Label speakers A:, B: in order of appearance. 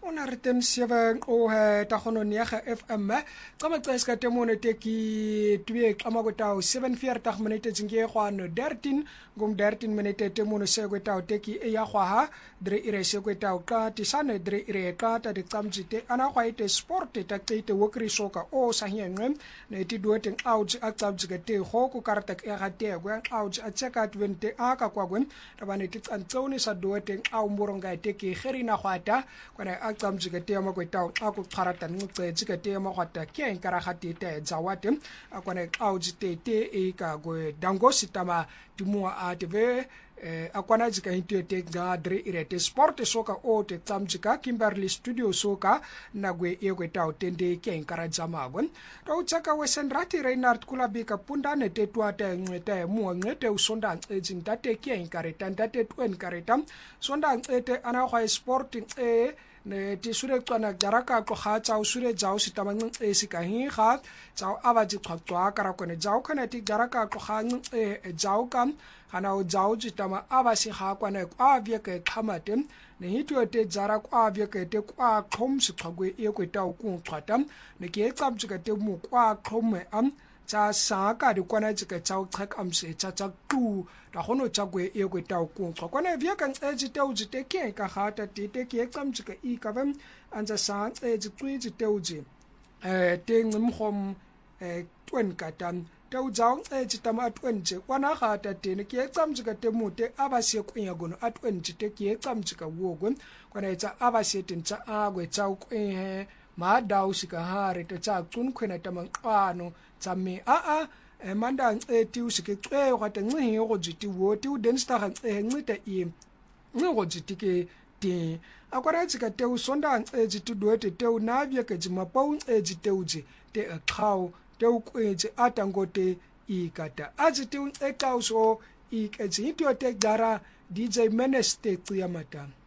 A: Ona reten 7 o tagononiega FM kama tseska temone teki twie kama gotao 47 minute jinge kwano 13 gum 13 minute temone se gotao teki e ya khwa dre ire se gotao ka tisane dre ire ka ta de tsamjite ana khwaite sport ta tete wokri soka o sahiengem ne ti duete out a tsamjike te ho ku karta e ga te gwa out a cheka 20 aka kwa gwen tabane ti tsantsoni sa duete au mboronga teki kherina khwata kwana tsamjike te ma kwetao aku kharata ngce jike te ma khwata ke nkara khati te zawate akwana aujite te e ka go dangosi tama timua atve akwana jika hinte te gadre irete sport soka o te tsamjika Kimberley studio soka nagwe ekwetao tende ke nkara jamagon to chaka wesenrati Reinhard Kulabika punda ne te twata ngete mu ngete usonda ejinta te ke nkare tanda te twen kareta sonda ngete ana khwa sport ne ti sure tswana jaraka ko kha tsa usure jao sitamang e sikahi kha tsa abaji khwatwa kara kone jao khana ti jaraka ko kha jao kam hana o jao jitama abasi kha kwana kwa bye ke khamate ne hitwe te jara kwa bye ke te kwa khom sikhagwe e kweta ku khwatam ne ke tsamjika te mu kwa khome am tsa saka di kwana jika tsao tsak amse tsa tu ta hono tsagwe e kweta ku kwana bye kan ejite ujite ke ka khata te ke tsamjika I ka bam anja sa ejitwi jite uji te ngmkhom twen katam tau jao ejitama atwenje kwana khata te ne ke tsamjika te mute abase kunya gono atwenje te ke tsamjika wogon kwana tsa abase tincha agwe tsao kwe ma dau sika hare te tsa tsun khwena tamangqano tsame manda ti usike twe ga te ngi go jiti wo ti u densta ga ngi te I ngi go jiti ke ti akwara tsika te usonda jiti doete te unavye ke jima pau jite uje te khau te ukweje atangote ikata ajiti ekauso ikeji intio te gara DJ Menes te tsiyamata